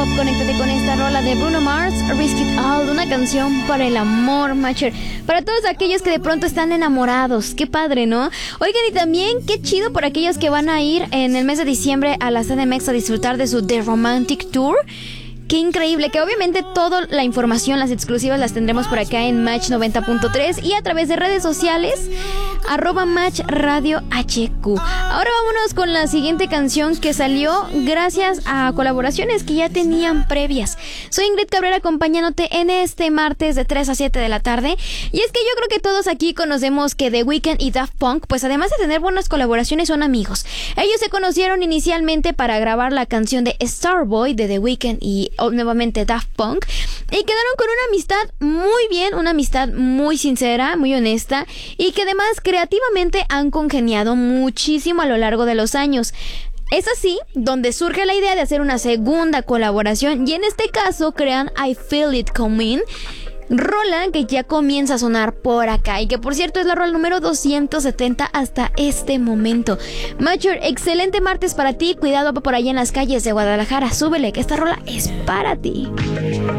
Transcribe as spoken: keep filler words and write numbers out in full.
Pop, conéctate con esta rola de Bruno Mars, Risk It All, una canción para el amor, Matcher. Para todos aquellos que de pronto están enamorados, qué padre, ¿no? Oigan, y también qué chido por aquellos que van a ir en el mes de diciembre a la C D M X a disfrutar de su The Romantic Tour. Qué increíble, que obviamente toda la información, las exclusivas las tendremos por acá en Match noventa punto tres y a través de redes sociales, arroba Match Radio H Q. Ahora vámonos con la siguiente canción que salió gracias a colaboraciones que ya tenían previas. Soy Ingrid Cabrera acompañándote en este martes de tres a siete de la tarde. Y es que yo creo que todos aquí conocemos que The Weeknd y Daft Punk, pues además de tener buenas colaboraciones, son amigos. Ellos se conocieron inicialmente para grabar la canción de Starboy de The Weeknd y o nuevamente Daft Punk, y quedaron con una amistad muy bien, una amistad muy sincera, muy honesta, y que además creativamente han congeniado muchísimo a lo largo de los años. Es así donde surge la idea de hacer una segunda colaboración, y en este caso crean I Feel It Coming, rola que ya comienza a sonar por acá y que por cierto es la rola número doscientos setenta hasta este momento. Matcher, excelente martes para ti, cuidado por allá en las calles de Guadalajara, súbele que esta rola es para ti.